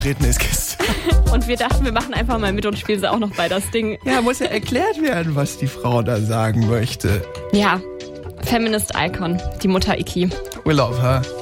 Redneskiste. Und wir dachten, wir machen einfach mal mit und spielen sie auch noch bei das Ding. Ja, muss ja erklärt werden, was die Frau da sagen möchte. Ja, Feminist Icon, die Mutter Iki. We love her.